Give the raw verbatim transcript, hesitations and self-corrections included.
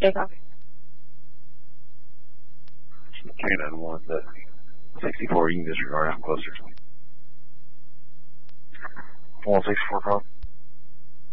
Takeoff. Canada one sixty-four, you can disregard, I'm closer. one sixty-four, call.